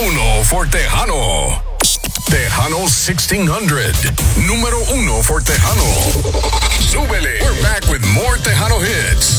uno for Tejano. Tejano 1600. Número uno for Tejano. Súbele. We're back with more Tejano hits.